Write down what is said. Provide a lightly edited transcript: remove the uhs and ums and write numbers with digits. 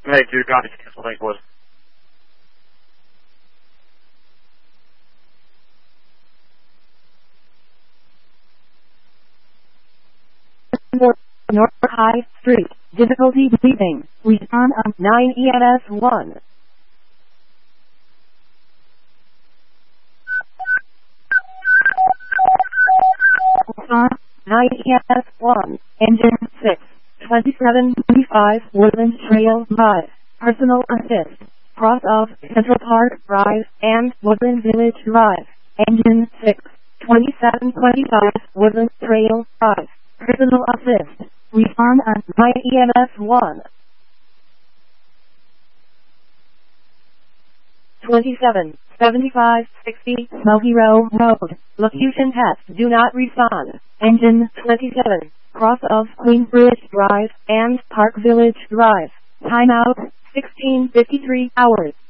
Hey, dude, copy, cancel, thanks, boys. North High Street. Difficulty breathing. Respond on 9 EMS 1. On 9 EMS 1. Engine 6. 2725 Woodland Trail Drive. Personal assist. Cross of Central Park Drive and Woodland Village Drive. Engine 6. 2725 Woodland Trail Drive. Personal assist. Respond on 9 EMS 1. 27, 75, 60, Smoky Row Road. Location test. Do not respond. Engine 27. Cross of Queensbridge Drive and Park Village Drive. Timeout 16:53 hours.